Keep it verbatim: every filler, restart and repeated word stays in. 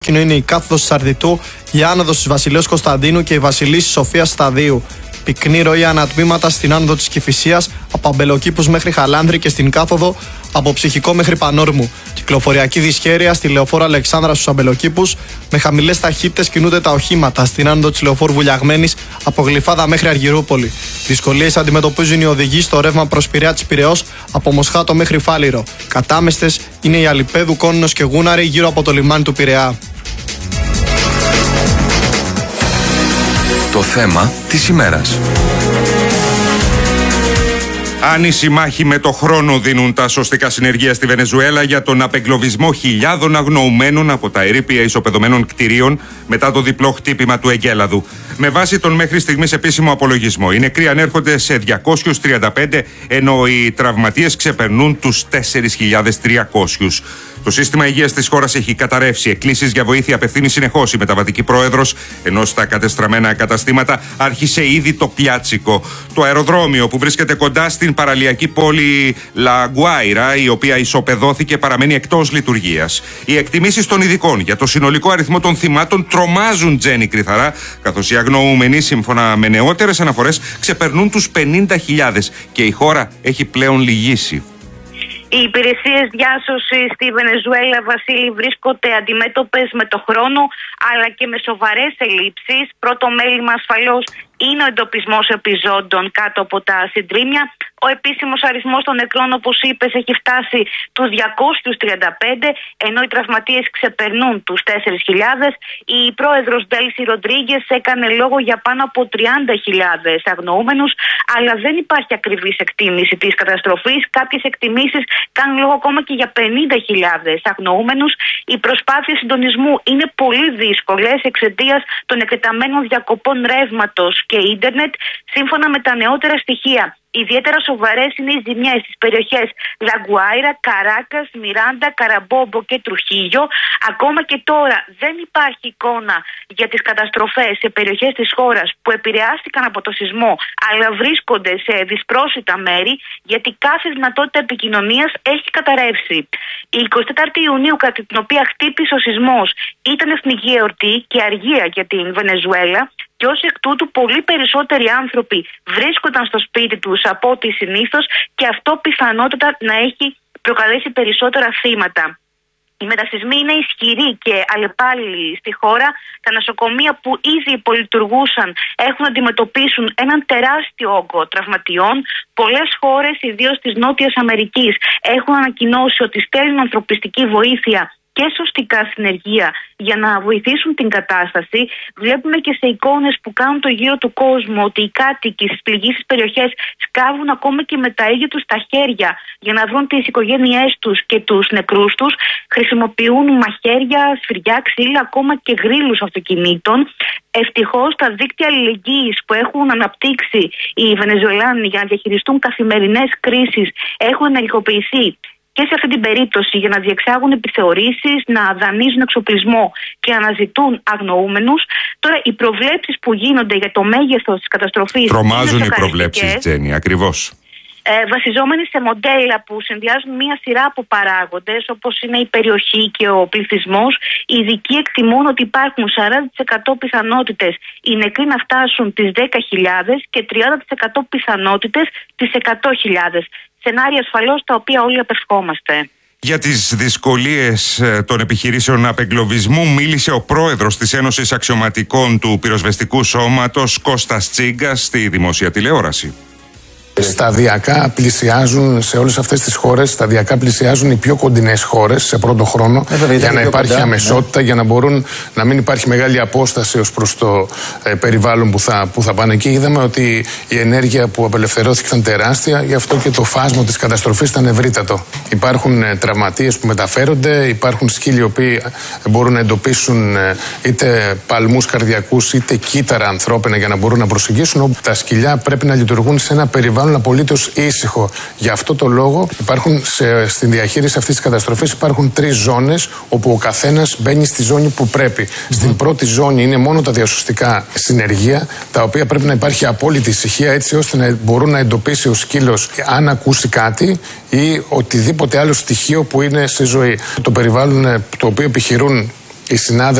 Είναι η κάθοδος της Αρδιτού, η άνοδος της Βασιλέως Κωνσταντίνου και η Βασιλής Σοφίας Σταδίου. Πυκνή ροή ανατμήματα στην άνοδο της Κηφισίας, από Αμπελοκήπους μέχρι Χαλάνδρη και στην κάθοδο από Ψυχικό μέχρι Πανόρμου. Κυκλοφοριακή δυσχέρεια στη λεωφόρο Αλεξάνδρα στους Αμπελοκήπους. Με χαμηλές ταχύτητες κινούνται τα οχήματα στην άνοδο της λεωφόρου Βουλιαγμένης από Γλυφάδα μέχρι Αργυρούπολη. Δυσκολίες αντιμετωπίζουν οι οδηγοί στο ρεύμα προς Πειραιά της Πειραιώς από Μοσχάτο μέχρι Φάληρο. Κατάμεστες είναι οι Αλιπέδου, Κόνινος και Γούναρη γύρω από το λιμάνι του Πειραιά. Το θέμα της ημέρας. Άνηση μάχη με το χρόνο δίνουν τα σωστικά συνεργεία στη Βενεζουέλα για τον απεγκλωβισμό χιλιάδων αγνοουμένων από τα ερείπια ισοπεδωμένων κτηρίων μετά το διπλό χτύπημα του Εγκέλαδου. Με βάση τον μέχρι στιγμής επίσημο απολογισμό, οι νεκροί ανέρχονται σε διακόσιους τριάντα πέντε, ενώ οι τραυματίες ξεπερνούν τους τέσσερις χιλιάδες τριακόσιους. Το σύστημα υγείας της χώρας έχει καταρρεύσει. Εκκλήσεις για βοήθεια απευθύνει συνεχώς η μεταβατική πρόεδρος, ενώ στα κατεστραμμένα καταστήματα άρχισε ήδη το πιάτσικο. Το αεροδρόμιο που βρίσκεται κοντά στην παραλιακή πόλη Λαγκουάιρα, η οποία ισοπεδώθηκε, παραμένει εκτός λειτουργίας. Οι εκτιμήσεις των ειδικών για το συνολικό αριθμό των θυμάτων τρομάζουν, Τζέννη Κρυθαρά, καθώς οι αγνοούμενοι, σύμφωνα με νεότερες αναφορές, ξεπερνούν τους πενήντα χιλιάδες και η χώρα έχει πλέον λυγίσει. Οι υπηρεσίες διάσωσης στη Βενεζουέλα, Βασίλη, βρίσκονται αντιμέτωπες με το χρόνο αλλά και με σοβαρές ελλείψεις. Πρώτο μέλημα ασφαλώς είναι ο εντοπισμός επιζώντων κάτω από τα συντρίμμια. Ο επίσημος αριθμός των νεκρών, όπως είπες, έχει φτάσει τους διακόσιους τριάντα πέντε, ενώ οι τραυματίες ξεπερνούν τους τέσσερις χιλιάδες. Η πρόεδρος Ντέλσι Ροντρίγκες έκανε λόγο για πάνω από τριάντα χιλιάδες αγνοούμενους, αλλά δεν υπάρχει ακριβής εκτίμηση της καταστροφής. Κάποιες εκτιμήσεις κάνουν λόγο ακόμα και για πενήντα χιλιάδες αγνοούμενους. Οι προσπάθειες συντονισμού είναι πολύ δύσκολες εξαιτίας των εκτεταμένων διακοπών ρεύματος και ίντερνετ. Σύμφωνα με τα νεότερα στοιχεία, ιδιαίτερα σοβαρές είναι οι ζημιές στις περιοχές Λαγκουάιρα, Καράκας, Μιράντα, Καραμπόμπο και Τρουχίγιο. Ακόμα και τώρα δεν υπάρχει εικόνα για τις καταστροφές σε περιοχές της χώρας που επηρεάστηκαν από το σεισμό, αλλά βρίσκονται σε δυσπρόσιτα μέρη, γιατί κάθε δυνατότητα επικοινωνίας έχει καταρρεύσει. Η εικοστή τέταρτη Ιουνίου, κατά την οποία χτύπησε ο σεισμός, ήταν εθνική εορτή και αργία για την Βενεζουέλα. Και ως εκ τούτου πολύ περισσότεροι άνθρωποι βρίσκονταν στο σπίτι τους από ό,τι συνήθως και αυτό πιθανότατα να έχει προκαλέσει περισσότερα θύματα. Οι μετασεισμοί είναι ισχυροί και αλλεπάλληλοι στη χώρα. Τα νοσοκομεία που ήδη υπολειτουργούσαν έχουν να αντιμετωπίσουν έναν τεράστιο όγκο τραυματιών. Πολλές χώρες, ιδίως της Νότιας Αμερικής, έχουν ανακοινώσει ότι στέλνουν ανθρωπιστική βοήθεια και σωστικά συνεργεία για να βοηθήσουν την κατάσταση. Βλέπουμε και σε εικόνες που κάνουν το γύρο του κόσμου ότι οι κάτοικοι στις πληγήσεις περιοχές σκάβουν ακόμα και με τα ίδια τους τα χέρια για να βρουν τις οικογένειές τους και τους νεκρούς τους. Χρησιμοποιούν μαχαίρια, σφυριά, ξύλα, ακόμα και γρίλους αυτοκινήτων. Ευτυχώς τα δίκτυα αλληλεγγύης που έχουν αναπτύξει οι Βενεζουελάνοι για να διαχειριστούν καθημερινές κρίσεις έχουν ενεργοποιηθεί και σε αυτή την περίπτωση για να διεξάγουν επιθεωρήσεις, να δανείζουν εξοπλισμό και να αναζητούν αγνοούμενους. Τώρα, οι προβλέψεις που γίνονται για το μέγεθος της καταστροφής. Τρομάζουν οι προβλέψεις, Τζέννη, ακριβώς. Ε, βασιζόμενοι σε μοντέλα που συνδυάζουν μία σειρά από παράγοντες, όπως είναι η περιοχή και ο πληθυσμός, οι ειδικοί εκτιμούν ότι υπάρχουν σαράντα τοις εκατό πιθανότητες οι νεκροί να φτάσουν τις δέκα χιλιάδες και τριάντα τοις εκατό πιθανότητες τις εκατό χιλιάδες. Σενάρια ασφαλώς τα οποία όλοι απευχόμαστε. Για τις δυσκολίες των επιχειρήσεων απεγκλωβισμού μίλησε ο πρόεδρος της Ένωσης Αξιωματικών του Πυροσβεστικού Σώματος, Κώστας Τσίγκας, στη δημόσια τηλεόραση. Σταδιακά πλησιάζουν σε όλες αυτές τις χώρες, σταδιακά πλησιάζουν οι πιο κοντινές χώρες σε πρώτο χρόνο, ε, για να υπάρχει κοντά, αμεσότητα, ναι. Για να μπορούν να μην υπάρχει μεγάλη απόσταση ως προς το ε, περιβάλλον που θα, που θα πάνε εκεί. Είδαμε ότι η ενέργεια που απελευθερώθηκε ήταν τεράστια, γι' αυτό και το φάσμα της καταστροφής ήταν ευρύτατο. Υπάρχουν ε, τραυματίες που μεταφέρονται, υπάρχουν σκύλοι οι οποίοι μπορούν να εντοπίσουν ε, είτε παλμούς καρδιακούς είτε κύτταρα ανθρώπινα για να μπορούν να προσεγγίσουν, όπου τα σκυλιά πρέπει να λειτουργούν σε ένα περιβάλλον απολύτως ήσυχο. Γι' αυτό το λόγο υπάρχουν σε, στην διαχείριση αυτής της καταστροφής υπάρχουν τρεις ζώνες όπου ο καθένας μπαίνει στη ζώνη που πρέπει. Mm-hmm. Στην πρώτη ζώνη είναι μόνο τα διασωστικά συνεργεία, τα οποία πρέπει να υπάρχει απόλυτη ησυχία, έτσι ώστε να μπορούν να εντοπίσει ο σκύλος αν ακούσει κάτι ή οτιδήποτε άλλο στοιχείο που είναι σε ζωή. Το περιβάλλον το οποίο επιχειρούν οι συνάδελφοι